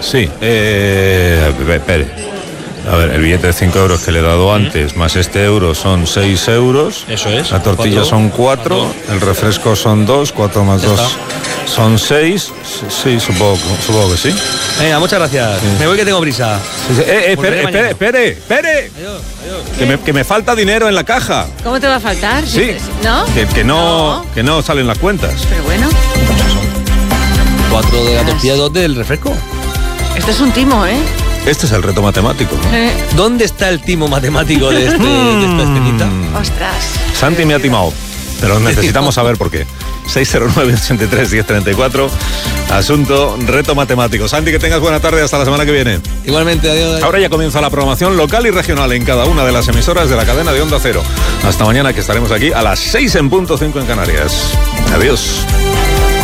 Sí, espere. A ver, el billete de 5 euros que le he dado antes, más este euro son 6 euros. Eso es. La tortilla son 4, el refresco son 2, 4 más 2 son 6. Sí, supongo que sí. Venga, muchas gracias. Sí. Me voy que tengo prisa. Sí. Espere. Adiós. Que me falta dinero en la caja. ¿Cómo te va a faltar? Sí. ¿No? Que no salen las cuentas. Pero bueno. 4 de la tortilla, 2 del refresco. Esto es un timo, ¿eh? Este es el reto matemático, ¿no? ¿Dónde está el timo matemático de esta escenita? Ostras. Santi me ha timado, pero necesitamos saber por qué. 609-83-1034. Asunto, reto matemático. Santi, que tengas buena tarde, hasta la semana que viene. Igualmente, adiós. Ahora ya comienza la programación local y regional en cada una de las emisoras de la cadena de Onda Cero. Hasta mañana, que estaremos aquí a las 6 en punto 5 en Canarias. Adiós.